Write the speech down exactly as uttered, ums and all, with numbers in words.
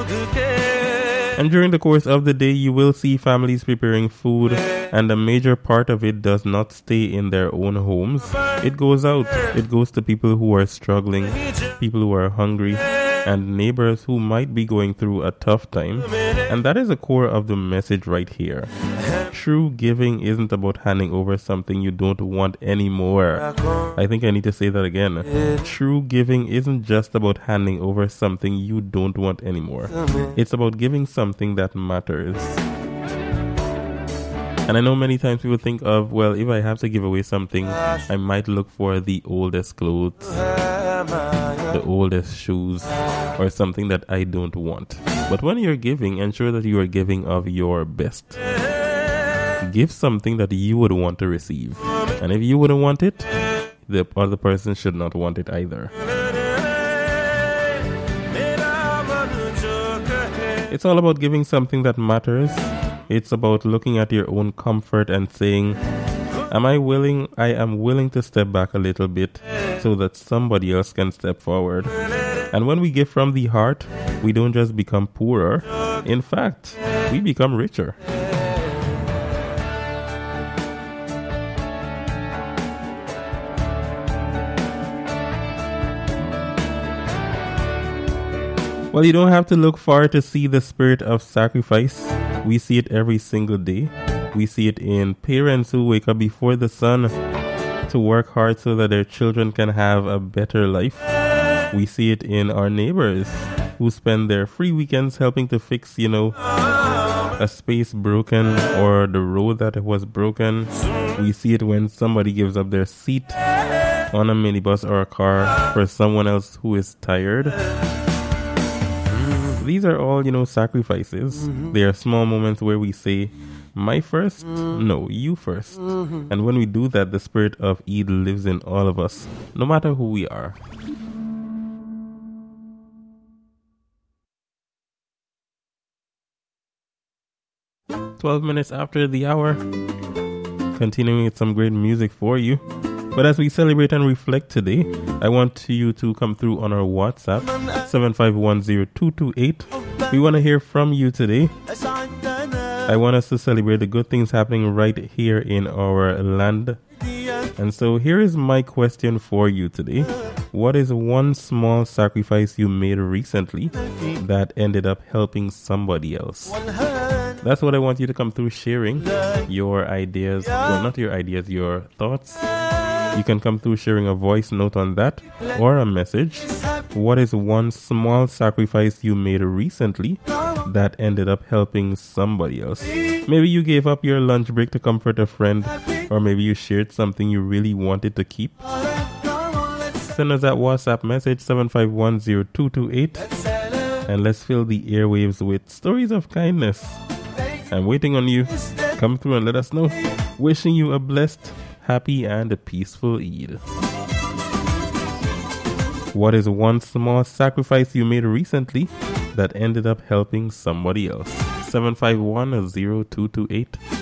And during the course of the day, you will see families preparing food, and a major part of it does not stay in their own homes. It goes out. It goes to people who are struggling, people who are hungry, and neighbors who might be going through a tough time. And that is the core of the message right here. True giving isn't about handing over something you don't want anymore. I think I need to say that again. True giving isn't just about handing over something you don't want anymore. It's about giving something that matters. And I know many times people think of, well, if I have to give away something, I might look for the oldest clothes, the oldest shoes, or something that I don't want. But when you're giving, ensure that you are giving of your best. Give something that you would want to receive. And if you wouldn't want it, the other person should not want it either. It's all about giving something that matters. It's about looking at your own comfort and saying, am I willing? I am willing to step back a little bit so that somebody else can step forward. And when we give from the heart, we don't just become poorer. In fact, we become richer. Well, you don't have to look far to see the spirit of sacrifice. We see it every single day. We see it in parents who wake up before the sun to work hard so that their children can have a better life. We see it in our neighbors who spend their free weekends helping to fix, you know, a space broken or the road that was broken. We see it when somebody gives up their seat on a minibus or a car for someone else who is tired. These are all, you know, sacrifices. Mm-hmm. They are small moments where we say, my first? Mm-hmm. No, you first. Mm-hmm. And when we do that, the spirit of Eid lives in all of us, no matter who we are. twelve minutes after the hour, continuing with some great music for you. But as we celebrate and reflect today, I want you to come through on our WhatsApp, seven five one zero two two eight. We want to hear from you today. I want us to celebrate the good things happening right here in our land. And so here is my question for you today. What is one small sacrifice you made recently that ended up helping somebody else? That's what I want you to come through sharing your ideas. Well, not your ideas, your thoughts. You can come through sharing a voice note on that or a message. What is one small sacrifice you made recently that ended up helping somebody else? Maybe you gave up your lunch break to comfort a friend, or maybe you shared something you really wanted to keep. Send us that WhatsApp message seven five one zero two two eight and let's fill the airwaves with stories of kindness. I'm waiting on you. Come through and let us know. Wishing you a blessed, happy and a peaceful Eid. What is one small sacrifice you made recently that ended up helping somebody else? seven five one zero two two eight